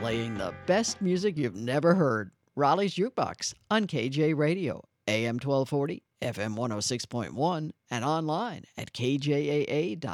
playing the best music you've never heard. Raleigh's Jukebox on KJ Radio, AM 1240, FM 106.1, and online at kjaa.com.